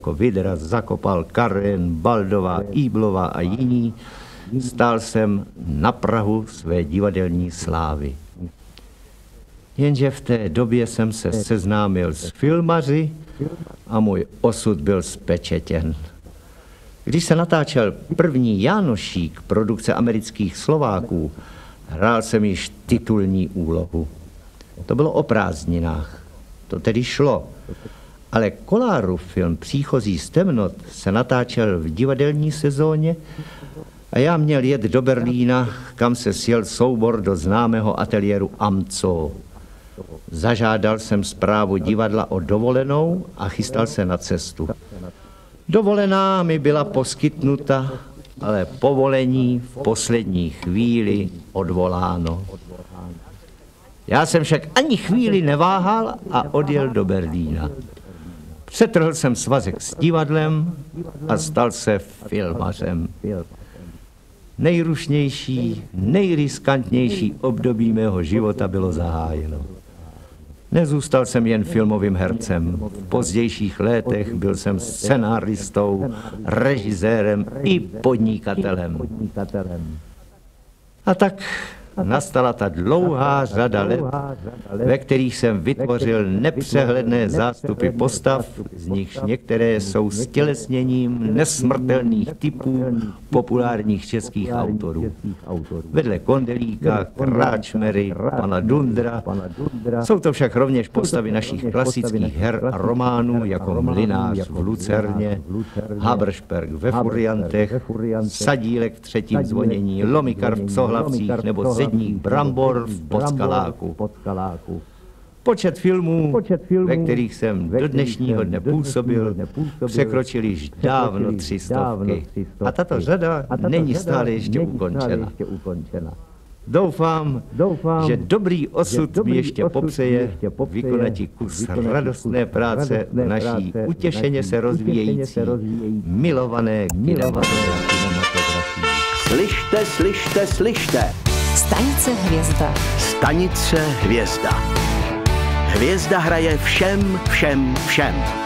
jako Vidra, Zakopal, Karen, Baldová, Íblová a jiní, stál jsem na prahu své divadelní slávy. Jenže v té době jsem se seznámil s filmaři a můj osud byl zpečetěn. Když se natáčel první Jánošík produkce amerických Slováků, hrál jsem již titulní úlohu. To bylo o prázdninách. To tedy šlo. Ale Kollárův film Příchozí z temnot se natáčel v divadelní sezóně a já měl jet do Berlína, kam se sjel soubor do známého ateliéru Amco. Zažádal jsem správu divadla o dovolenou a chystal se na cestu. Dovolená mi byla poskytnuta, ale povolení v poslední chvíli odvoláno. Já jsem však ani chvíli neváhal a odjel do Berlína. Přetrhl jsem svazek s divadlem a stal se filmařem. Nejrušnější, nejriskantnější období mého života bylo zahájeno. Nezůstal jsem jen filmovým hercem. V pozdějších letech byl jsem scenáristou, režisérem i podnikatelem. A tak nastala ta dlouhá řada let, ve kterých jsem vytvořil nepřehledné zástupy postav, z nichž některé jsou stělesněním nesmrtelných typů populárních českých autorů. Vedle Kondelíka, Kráčmery, pana Dundra, jsou to však rovněž postavy našich klasických her a románů, jako Mlynář v Lucerně, Haberšperk ve Furiantech, Sadílek v Třetím zvonění, Lomikar v Psohlavcích nebo Zedník Brambor v Podskaláku. Počet filmů, ve kterých jsem do dnešního dne působil, překročil již dávno 300. A tato řada není stále ještě ukončena. Doufám, že dobrý osud mi ještě popřeje vykonat kus radostné práce v naší utěšeně se rozvíjející, milované kinematografii. Slyšte, slyšte, slyšte. Stanice Hvězda. Stanice Hvězda. Hvězda hraje všem, všem, všem.